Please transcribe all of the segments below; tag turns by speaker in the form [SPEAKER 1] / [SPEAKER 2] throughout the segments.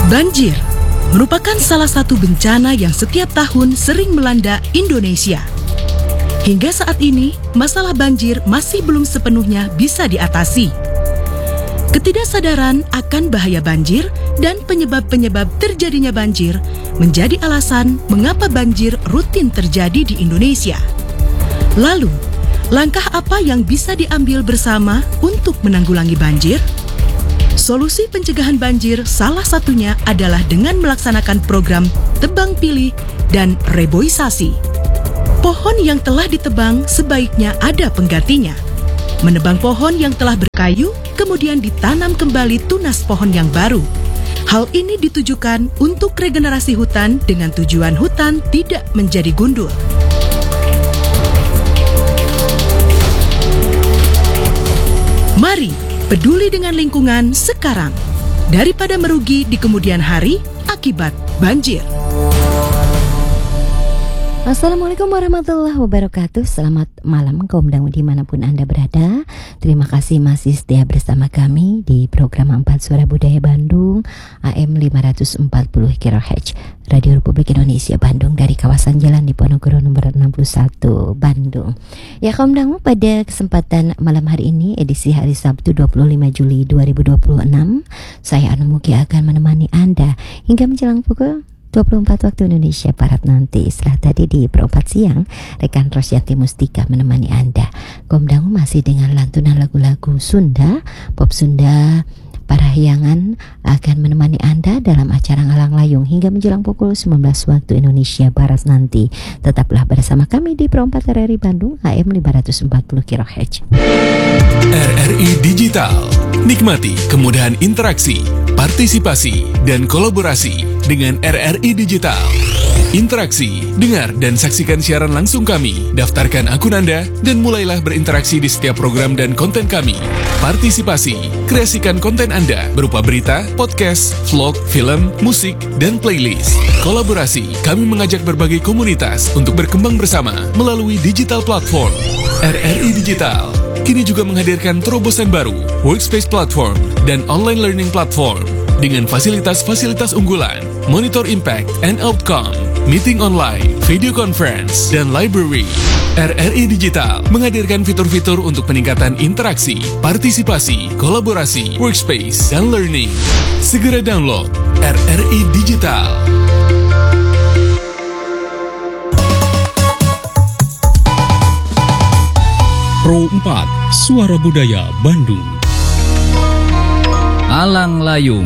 [SPEAKER 1] Banjir merupakan salah satu bencana yang setiap tahun sering melanda Indonesia. Hingga saat ini, masalah banjir masih belum sepenuhnya bisa diatasi. Ketidaksadaran akan bahaya banjir dan penyebab-penyebab terjadinya banjir menjadi alasan mengapa banjir rutin terjadi di Indonesia. Lalu, langkah apa yang bisa diambil bersama untuk menanggulangi banjir? Solusi pencegahan banjir salah satunya adalah dengan melaksanakan program tebang pilih dan reboisasi. Pohon yang telah ditebang sebaiknya ada penggantinya. Menebang pohon yang telah berkayu, kemudian ditanam kembali tunas pohon yang baru. Hal ini ditujukan untuk regenerasi hutan dengan tujuan hutan tidak menjadi gundul. Mari peduli dengan lingkungan sekarang, daripada merugi di kemudian hari akibat banjir.
[SPEAKER 2] Assalamualaikum warahmatullahi wabarakatuh. Selamat malam kaum dangu dimanapun Anda berada. Terima kasih masih setia bersama kami di program 4 Suara Budaya Bandung AM 540 kHz Radio Republik Indonesia Bandung dari kawasan Jalan Diponegoro nomor 61 Bandung. Ya kaum dangu, pada kesempatan malam hari ini edisi hari Sabtu 25 Juli 2026, saya Anu Mugi akan menemani Anda hingga menjelang pukul 24 waktu Indonesia Barat nanti. Setelah tadi di perempat siang, rekan Rosyanti Mustika menemani Anda. Komdangu masih dengan lantunan lagu-lagu Sunda, pop Sunda, Parahyangan akan menemani Anda dalam acara Ngalang Layung hingga menjelang pukul 19 waktu Indonesia Barat nanti. Tetaplah bersama kami di perempat RRI Bandung AM 540 kHz.
[SPEAKER 3] RRI Digital. Nikmati kemudahan interaksi, partisipasi, dan kolaborasi dengan RRI Digital. Interaksi, dengar dan saksikan siaran langsung kami, daftarkan akun Anda, dan mulailah berinteraksi di setiap program dan konten kami. Partisipasi, kreasikan konten Anda berupa berita, podcast, vlog, film, musik, dan playlist. Kolaborasi, kami mengajak berbagai komunitas untuk berkembang bersama melalui digital platform. RRI Digital kini juga menghadirkan terobosan baru, workspace platform, dan online learning platform dengan fasilitas-fasilitas unggulan, monitor impact and outcome, meeting online, video conference, dan library. RRI Digital menghadirkan fitur-fitur untuk peningkatan interaksi, partisipasi, kolaborasi, workspace, dan learning. Segera download RRI Digital.
[SPEAKER 4] Pro 4 Suara Budaya Bandung.
[SPEAKER 5] Alang Layung.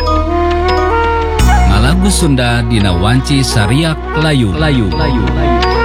[SPEAKER 5] Ngalagu Sunda dina wanci sariak layung.